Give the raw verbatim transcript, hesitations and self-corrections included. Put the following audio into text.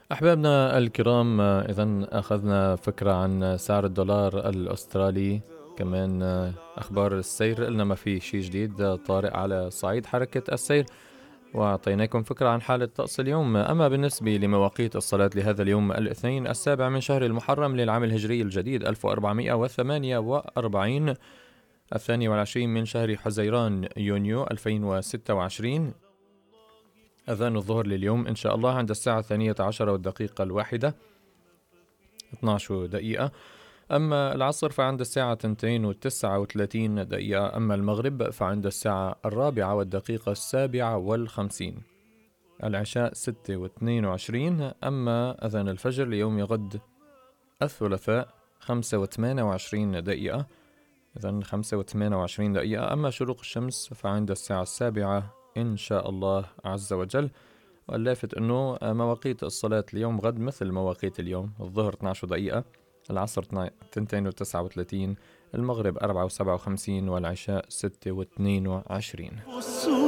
أحبابنا الكرام، إذن أخذنا فكرة عن سعر الدولار الأسترالي. كمان أخبار السير، قلنا ما في شيء جديد طارئ على صعيد حركة السير، وأعطيناكم فكرة عن حالة طقس اليوم. أما بالنسبة لمواقيت الصلاة لهذا اليوم الاثنين السابع من شهر المحرم للعام الهجري الجديد ألف وأربعمائة وثمانية وأربعين، الثاني والعشرين من شهر حزيران يونيو ألفين وستة وعشرين، أذان الظهر لليوم إن شاء الله عند الساعة الثانية عشرة والدقيقة الواحدة اثنتي عشرة دقيقة. أما العصر فعند الساعة اثنتين وتسعة وثلاثين دقيقة. أما المغرب فعند الساعة الرابعة والدقيقة السابعة والخمسين. العشاء ستة واثنين وعشرين. أما أذان الفجر ليوم غد الثلاثاء خمسة وثمانية وعشرين دقيقة، إذن خمسة وثمانية وعشرين دقيقة. أما شروق الشمس فعند الساعة السابعة إن شاء الله عز وجل. واللافت أنه مواقيت الصلاة اليوم غد مثل مواقيت اليوم: الظهر اثنتي عشرة دقيقة، العصر اثنتين وتسعة وثلاثين، المغرب أربعة وسبعة وخمسين، والعشاء ستة واثنين وعشرين.